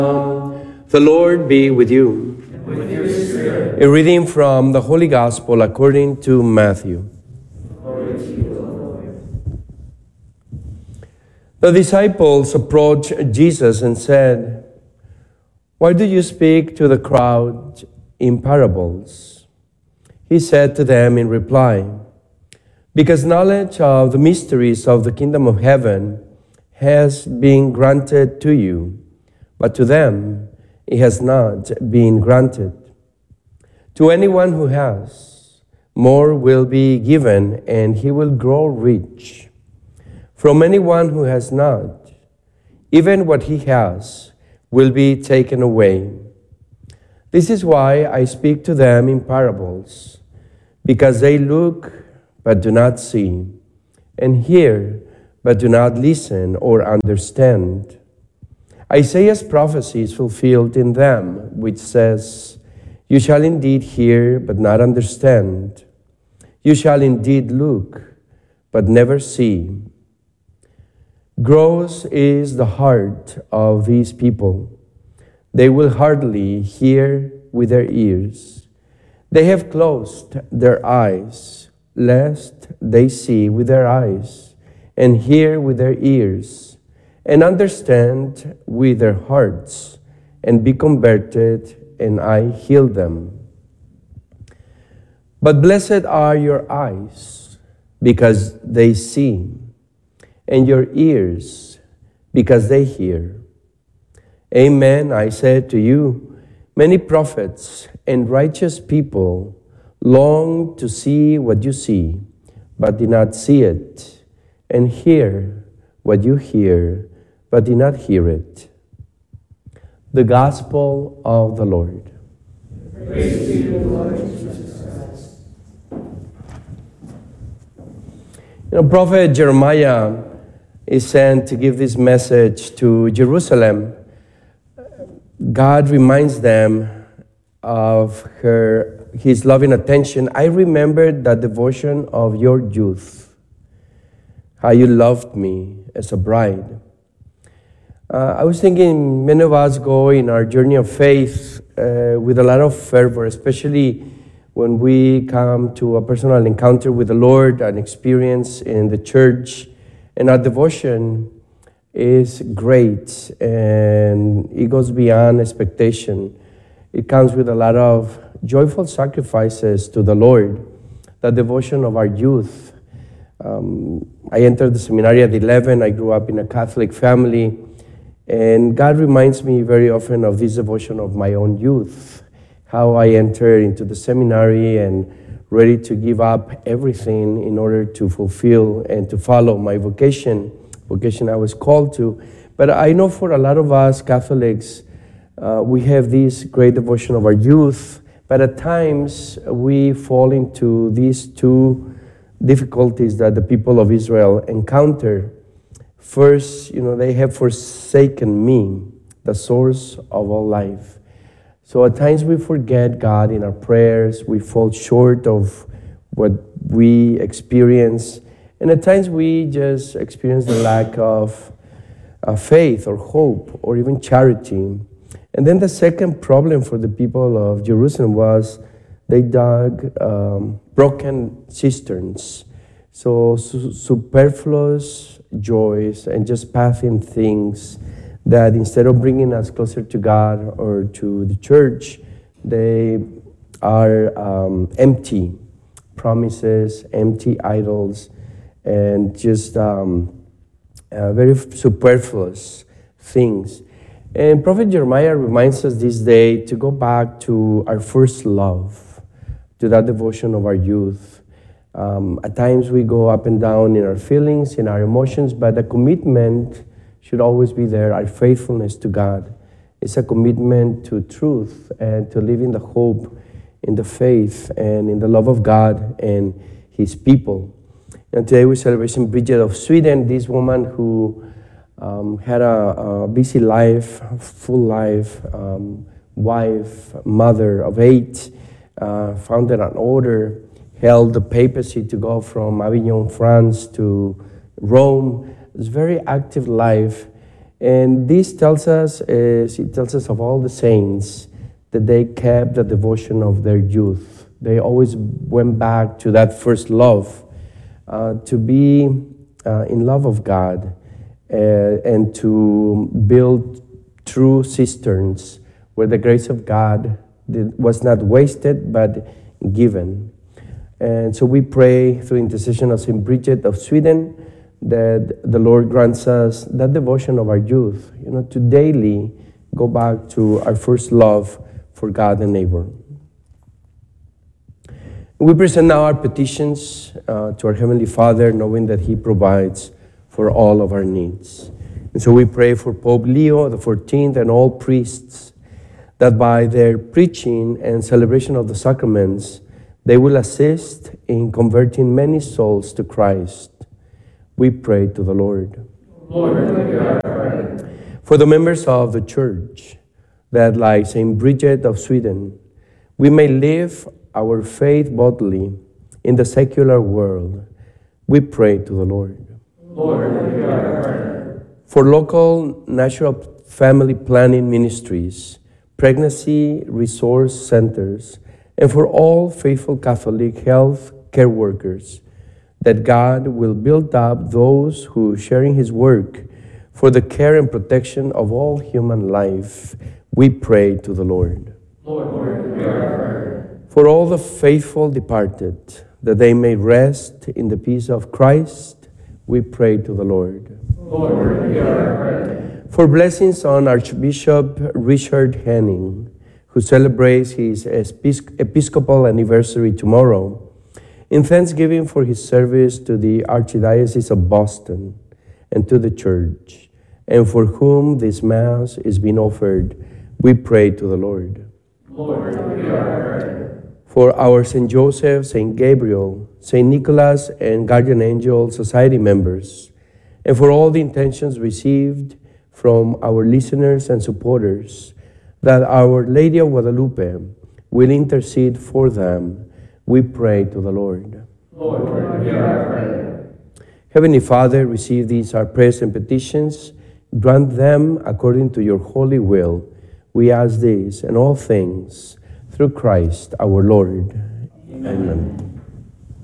The Lord be with you. And with your spirit. A reading from the Holy Gospel according to Matthew. Glory to you, O Lord. The disciples approached Jesus and said, "Why do you speak to the crowd in parables?" He said to them in reply, "Because knowledge of the mysteries of the kingdom of heaven has been granted to you, but to them it has not been granted. To anyone who has, more will be given, and he will grow rich. From anyone who has not, even what he has will be taken away. This is why I speak to them in parables, because they look but do not see, and hear but do not listen or understand. Isaiah's prophecy is fulfilled in them, which says, 'You shall indeed hear, but not understand. You shall indeed look, but never see.' Gross is the heart of these people. They will hardly hear with their ears. They have closed their eyes, lest they see with their eyes, and hear with their ears, and understand with their hearts, and be converted, and I heal them. But blessed are your eyes, because they see, and your ears, because they hear. Amen, I said to you, many prophets and righteous people longed to see what you see, but did not see it, and hear what you hear, but did not hear it." The Gospel of the Lord. Praise to you, Lord Jesus Christ. Prophet Jeremiah is sent to give this message to Jerusalem. God reminds them of his loving attention. "I remembered the devotion of your youth, how you loved me as a bride." I was thinking many of us go in our journey of faith with a lot of fervor, especially when we come to a personal encounter with the Lord, an experience in the church, and our devotion is great and it goes beyond expectation. It comes with a lot of joyful sacrifices to the Lord, the devotion of our youth. I entered the seminary at 11. I grew up in a Catholic family, and God reminds me very often of this devotion of my own youth, how I entered into the seminary and ready to give up everything in order to fulfill and to follow my vocation I was called to. But I know for a lot of us Catholics, we have this great devotion of our youth, but at times we fall into these two difficulties that the people of Israel encounter. First, they have forsaken me, the source of all life. So at times we forget God in our prayers, we fall short of what we experience, and at times we just experience the lack of faith or hope or even charity. And then the second problem for the people of Jerusalem was they dug broken cisterns, so superfluous joys and just passing things that instead of bringing us closer to God or to the church, they are empty promises, empty idols, and just very superfluous things. And Prophet Jeremiah reminds us this day to go back to our first love, to that devotion of our youth. At times we go up and down in our feelings, in our emotions, but the commitment should always be there, our faithfulness to God. It's a commitment to truth and to live in the hope, in the faith, and in the love of God and His people. And today we're celebrating Bridget of Sweden, this woman who had a busy life, full life, wife, mother of 8, founded an order, held the papacy to go from Avignon, France to Rome. It was a very active life. And this tells us, it tells us of all the saints that they kept the devotion of their youth. They always went back to that first love, to be in love of God, and to build true cisterns where the grace of God was not wasted but given. And so we pray through intercession of St. Bridget of Sweden that the Lord grants us that devotion of our youth, to daily go back to our first love for God and neighbor. We present now our petitions to our Heavenly Father, knowing that He provides for all of our needs. And so we pray for Pope Leo XIV and all priests, that by their preaching and celebration of the sacraments, they will assist in converting many souls to Christ. We pray to the Lord. Lord, hear our prayer. For the members of the Church, that like St. Bridget of Sweden, we may live our faith boldly in the secular world, we pray to the Lord. Lord, hear our prayer. For local natural family planning ministries, pregnancy resource centers, and for all faithful Catholic health care workers, that God will build up those who, sharing His work for the care and protection of all human life, we pray to the Lord. Lord, hear our prayer. For all the faithful departed, that they may rest in the peace of Christ, we pray to the Lord. Lord, hear our prayer. For blessings on Archbishop Richard Henning, who celebrates his episcopal anniversary tomorrow, in thanksgiving for his service to the Archdiocese of Boston and to the Church, and for whom this Mass is being offered, we pray to the Lord. Lord, hear our prayer. For our St. Joseph, St. Gabriel, St. Nicholas, and Guardian Angel Society members, and for all the intentions received from our listeners and supporters, that Our Lady of Guadalupe will intercede for them, we pray to the Lord. Lord, hear our prayer. Heavenly Father, receive these our prayers and petitions. Grant them according to your holy will. We ask this and all things through Christ our Lord. Amen.